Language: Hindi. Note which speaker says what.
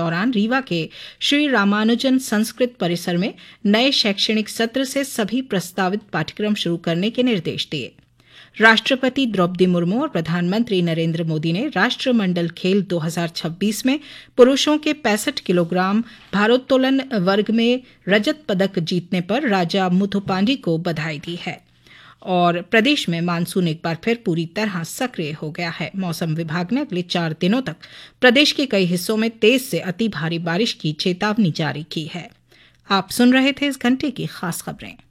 Speaker 1: दौरान रीवा के श्री रामानुजन संस्कृत परिसर में नए शैक्षणिक सत्र से सभी प्रस्तावित पाठ्यक्रम शुरू करने के निर्देश दिए। राष्ट्रपति द्रौपदी मुर्मू और प्रधानमंत्री नरेंद्र मोदी ने राष्ट्रमंडल खेल 2026 में पुरुषों के 65 किलोग्राम भारोत्तोलन वर्ग में रजत पदक जीतने पर राजा मुथुपांडी को बधाई दी है। और प्रदेश में मानसून एक बार फिर पूरी तरह सक्रिय हो गया है। मौसम विभाग ने अगले 4 दिनों तक प्रदेश के कई हिस्सों में तेज से अति भारी बारिश की चेतावनी जारी की है। आप सुन रहे थे इस घंटे की खास खबरें।